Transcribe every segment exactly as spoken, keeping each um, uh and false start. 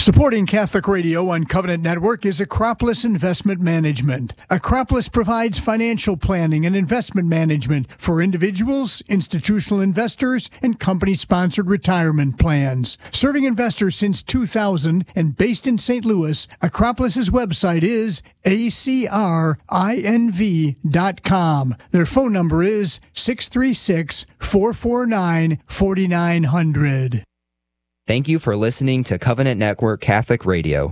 Supporting Catholic Radio on Covenant Network is Acropolis Investment Management. Acropolis provides financial planning and investment management for individuals, institutional investors, and company-sponsored retirement plans. Serving investors since two thousand and based in Saint Louis, Acropolis's website is A C R I N V dot com. Their phone number is six three six, four four nine, four nine zero zero. Thank you for listening to Covenant Network Catholic Radio.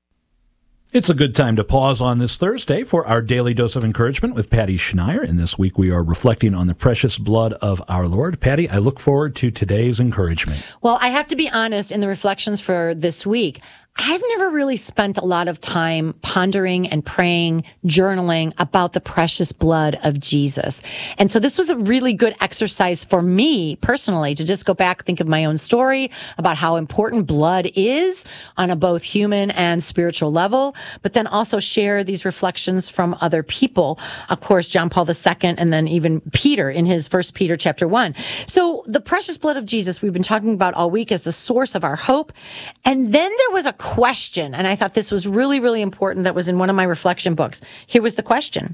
It's a good time to pause on this Thursday for our daily dose of encouragement with Patty Schneier. And this week we are reflecting on the precious blood of our Lord. Patty, I look forward to today's encouragement. Well, I have to be honest, in the reflections for this week, I've never really spent a lot of time pondering and praying, journaling about the precious blood of Jesus. And so this was a really good exercise for me personally to just go back, think of my own story about how important blood is on a both human and spiritual level, but then also share these reflections from other people. Of course, John Paul the Second, and then even Peter in his First Peter chapter one. So the precious blood of Jesus we've been talking about all week is the source of our hope. And then there was a question, and I thought this was really, really important, that was in one of my reflection books. Here was the question.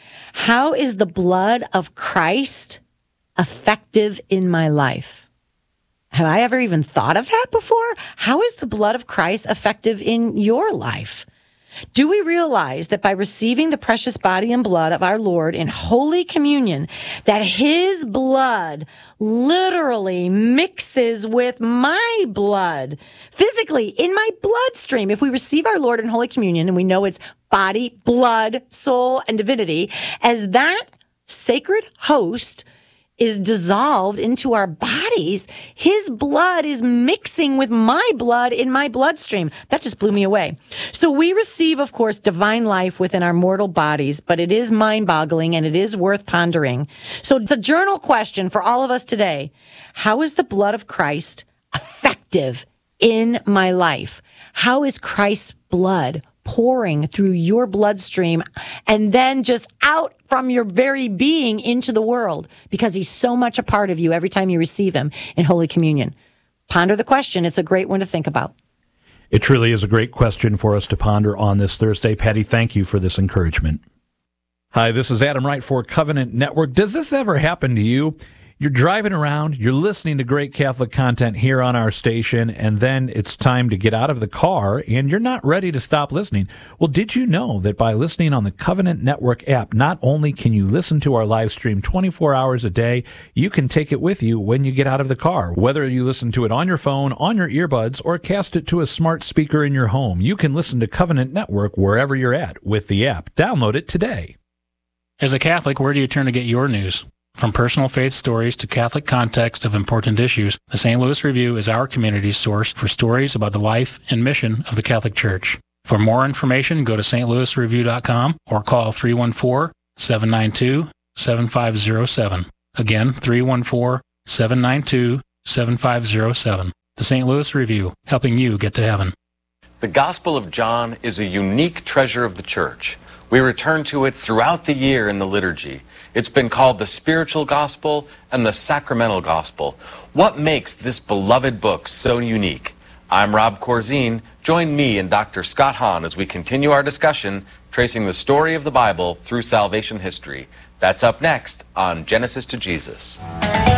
How is the blood of Christ effective in my life? Have I ever even thought of that before? How is the blood of Christ effective in your life? Do we realize that by receiving the precious body and blood of our Lord in Holy Communion, that his blood literally mixes with my blood, physically in my bloodstream? If we receive our Lord in Holy Communion, and we know it's body, blood, soul, and divinity, as that sacred host is dissolved into our bodies, his blood is mixing with my blood in my bloodstream. That just blew me away. So we receive, of course, divine life within our mortal bodies, but it is mind-boggling and it is worth pondering. So it's a journal question for all of us today. How is the blood of Christ effective in my life? How is Christ's blood pouring through your bloodstream and then just out from your very being into the world, because he's so much a part of you every time you receive him in Holy Communion? Ponder the question. It's a great one to think about. It truly is a great question for us to ponder on this Thursday. Patty, thank you for this encouragement. Hi, this is Adam Wright for Covenant Network. Does this ever happen to you? You're driving around, you're listening to great Catholic content here on our station, and then it's time to get out of the car, and you're not ready to stop listening. Well, did you know that by listening on the Covenant Network app, not only can you listen to our live stream twenty-four hours a day, you can take it with you when you get out of the car. Whether you listen to it on your phone, on your earbuds, or cast it to a smart speaker in your home, you can listen to Covenant Network wherever you're at with the app. Download it today. As a Catholic, where do you turn to get your news? From personal faith stories to Catholic context of important issues, the Saint Louis Review is our community's source for stories about the life and mission of the Catholic Church. For more information, go to S T Louis Review dot com or call three one four, seven nine two, seven five zero seven. Again, three one four, seven nine two, seven five zero seven. The Saint Louis Review, helping you get to heaven. The Gospel of John is a unique treasure of the Church. We return to it throughout the year in the liturgy. It's been called the spiritual gospel and the sacramental gospel. What makes this beloved book so unique? I'm Rob Corzine. Join me and Doctor Scott Hahn as we continue our discussion, tracing the story of the Bible through salvation history. That's up next on Genesis to Jesus.